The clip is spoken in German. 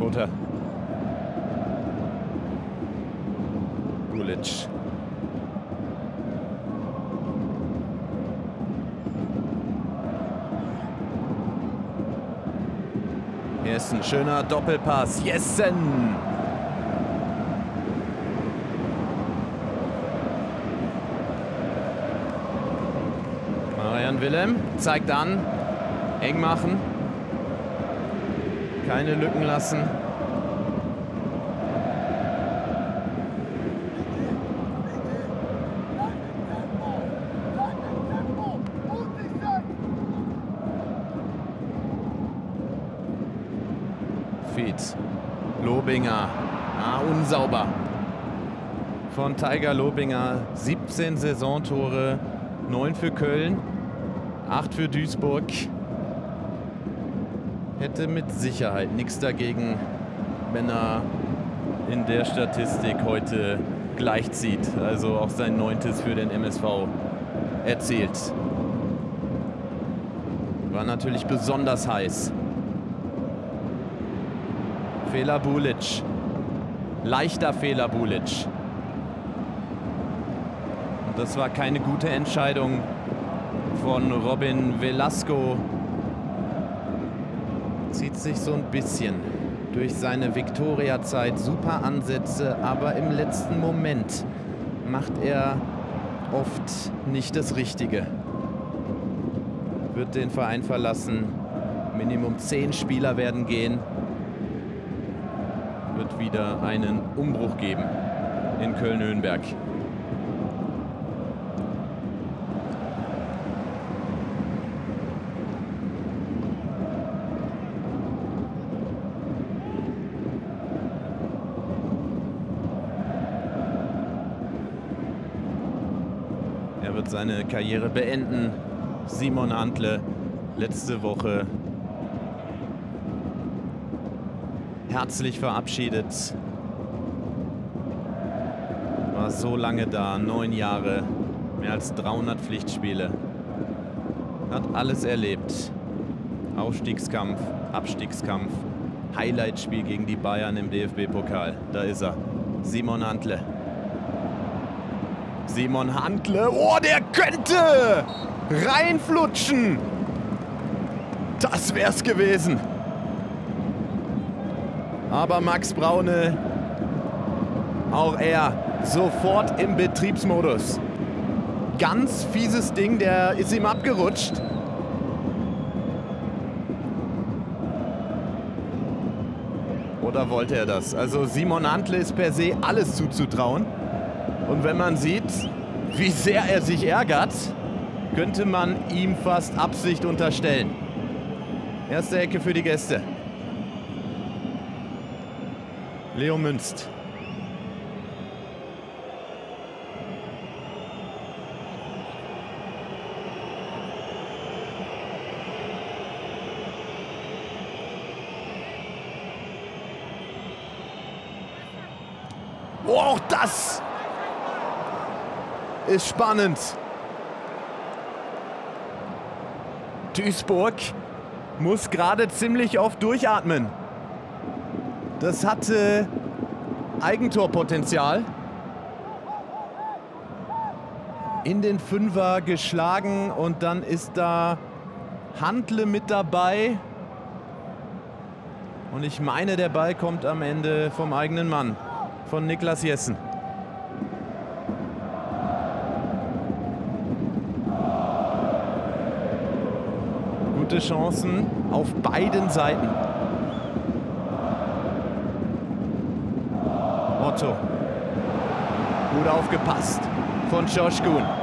Guter. Bulic. Hier ist ein schöner Doppelpass. Jessen! Marian Wilhelm zeigt an. Eng machen. Keine Lücken lassen. Fietz. Lobinger. Unsauber. Von Taiga Lobinger. 17 Saisontore. 9 für Köln. 8 für Duisburg. Hätte mit Sicherheit nichts dagegen, wenn er in der Statistik heute gleichzieht. Also auch sein 9. für den MSV erzielt. War natürlich besonders heiß. Fehler Bulic. Leichter Fehler Bulic. Und das war keine gute Entscheidung von Robin Velasco. Zieht sich so ein bisschen durch seine Viktoria-Zeit. Super Ansätze, aber im letzten Moment macht er oft nicht das Richtige. Wird den Verein verlassen. Minimum 10 Spieler werden gehen. Wird wieder einen Umbruch geben in Köln-Nürnberg. Er wird seine Karriere beenden. Simon Hantle, letzte Woche herzlich verabschiedet. War so lange da, 9 Jahre, mehr als 300 Pflichtspiele. Hat alles erlebt. Aufstiegskampf, Abstiegskampf, Highlightspiel gegen die Bayern im DFB-Pokal. Da ist er, Simon Hantle. Simon Hantle, oh, der könnte reinflutschen. Das wär's gewesen. Aber Max Braune, auch er, sofort im Betriebsmodus. Ganz fieses Ding, der ist ihm abgerutscht. Oder wollte er das? Also Simon Hantle ist per se alles zuzutrauen. Und wenn man sieht, wie sehr er sich ärgert, könnte man ihm fast Absicht unterstellen. Erste Ecke für die Gäste. Leo Münst. Oh, auch das ist spannend. Duisburg muss gerade ziemlich oft durchatmen. Das hatte Eigentorpotenzial. In den Fünfer geschlagen und dann ist da Hantle mit dabei. Und ich meine, der Ball kommt am Ende vom eigenen Mann, von Niklas Jessen. Gute Chancen auf beiden Seiten. Otto. Gut aufgepasst von Josh Kuhn.